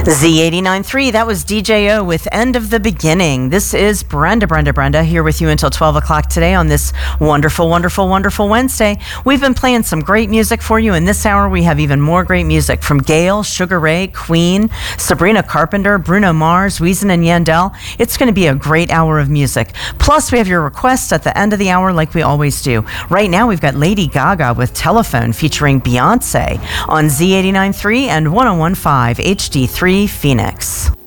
Z89.3, that was DJO with End of the Beginning. This is Brenda here with you until 12 o'clock today on this wonderful Wednesday. We've been playing some great music for you. In this hour, we have even more great music from Gail, Sugar Ray, Queen, Sabrina Carpenter, Bruno Mars, Weezen and Yandel. It's going to be a great hour of music. Plus, we have your requests at the end of the hour like we always do. Right now, we've got Lady Gaga with Telephone featuring Beyonce on Z89.3 and 101.5 HD3 Phoenix.